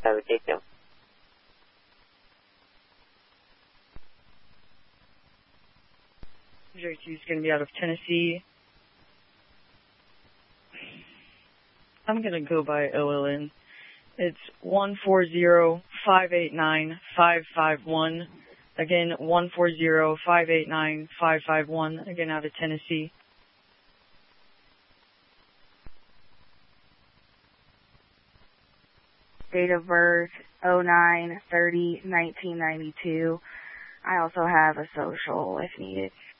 I would take you. JQ is going to be out of Tennessee. I'm going to go by OLN. It's 140-589-551. Again, 140-589-551. Again, out of Tennessee. Date of birth, 09/30/1992. I also have a social if needed.